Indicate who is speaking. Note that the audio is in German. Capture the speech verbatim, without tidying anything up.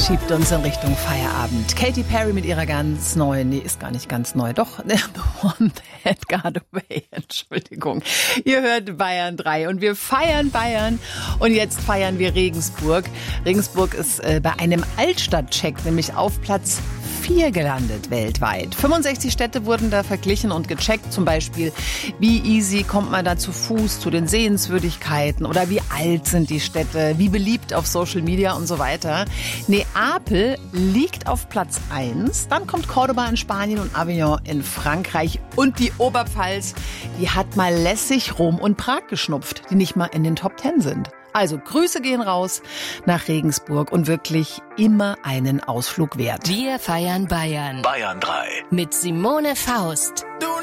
Speaker 1: schiebt uns in Richtung Feierabend. Katy Perry mit ihrer ganz neuen, nee, ist gar nicht ganz neu, doch, The One That Got Away, Entschuldigung. Ihr hört Bayern drei und wir feiern Bayern und jetzt feiern wir Regensburg. Regensburg ist äh, bei einem Altstadtcheck nämlich auf Platz vier gelandet weltweit. fünfundsechzig Städte wurden da verglichen und gecheckt, zum Beispiel, wie easy kommt man da zu Fuß zu den Sehenswürdigkeiten oder wie alt sind die Städte, wie beliebt auf Social Media und so weiter. Neapel liegt auf Platz eins, dann kommt Cordoba in Spanien und Avignon in Frankreich und die Oberpfalz, die hat mal lässig Rom und Prag geschnupft, die nicht mal in den Top Ten sind. Also Grüße gehen raus nach Regensburg und wirklich immer einen Ausflug wert.
Speaker 2: Wir feiern Bayern.
Speaker 3: Bayern drei.
Speaker 2: Mit Simone Faust.
Speaker 3: Du